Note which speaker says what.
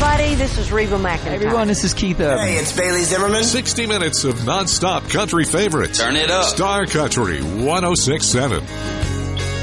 Speaker 1: everybody. This is Reba McEntire.
Speaker 2: Hey, everyone, this is Keith Urban.
Speaker 3: Hey, it's Bailey Zimmerman.
Speaker 4: 60 minutes of non-stop country favorites.
Speaker 3: Turn it up.
Speaker 4: Star Country 106.7.